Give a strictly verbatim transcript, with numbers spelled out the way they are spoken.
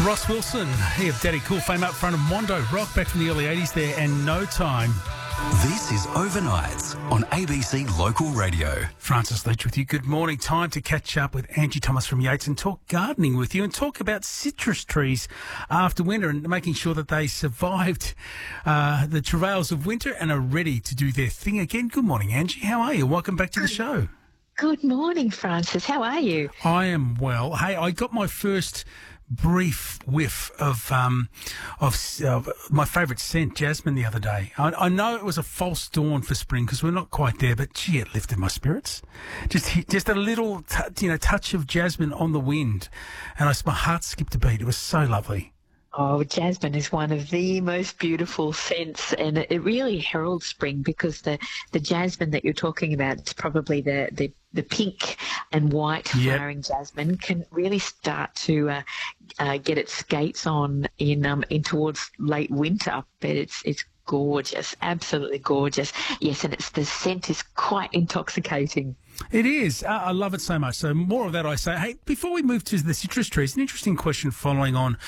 Ross Wilson, he of Daddy Cool fame up front of Mondo Rock back from the early eighties there, and No Time. This is Overnights on A B C Local Radio. Francis Leach with you. Good morning. Time to catch up with Angie Thomas from Yates and talk gardening with you and talk about citrus trees after winter and making sure that they survived uh, the travails of winter and are ready to do their thing again. Good morning, Angie. How are you? Welcome back to the show. Good morning, Francis. How are you? I am well. Hey, I got my first brief whiff of um, of uh, my favourite scent, jasmine, the other day. I, I know it was a false dawn for spring because we're not quite there, but gee, it lifted my spirits. Just just a little t- you know touch of jasmine on the wind, and I, my heart skipped a beat. It was so lovely. Oh, jasmine is one of the most beautiful scents, and it, it really heralds spring because the, the jasmine that you're talking about, it's probably the, the, the pink and white Yep. flowering jasmine, can really start to uh, uh, get its skates on in um in towards late winter. But it's it's gorgeous, absolutely gorgeous. Yes, and it's the scent is quite intoxicating. It is. Uh, I love it so much. So more of that I say. Hey, before we move to the citrus trees, an interesting question following on